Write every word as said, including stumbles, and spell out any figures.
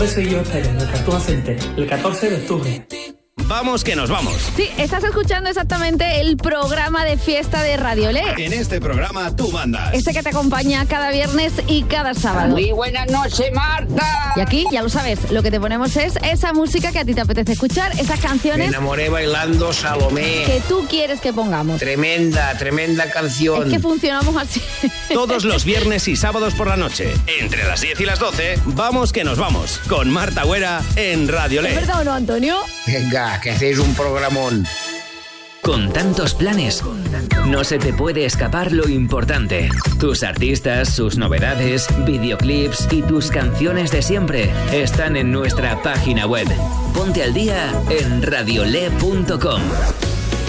Eso yo espero, en el Cartoon Center, el catorce de octubre. Vamos que nos vamos. Sí, estás escuchando exactamente el programa de fiesta de Radiolé. En este programa tú mandas. Este que te acompaña cada viernes y cada sábado. Muy buenas noches, Marta. Y aquí, ya lo sabes, lo que te ponemos es esa música que a ti te apetece escuchar, esas canciones... Me enamoré bailando Salomé. Que tú quieres que pongamos. Tremenda, tremenda canción. Es que funcionamos así. Todos los viernes y sábados por la noche, entre las diez y las doce, vamos que nos vamos, con Marta Güera en Radiolé. ¿Es verdad o no, Antonio? Venga, que hacéis un programón. Con tantos planes, no se te puede escapar lo importante. Tus artistas, sus novedades, videoclips y tus canciones de siempre están en nuestra página web. Ponte al día en radiolé punto com.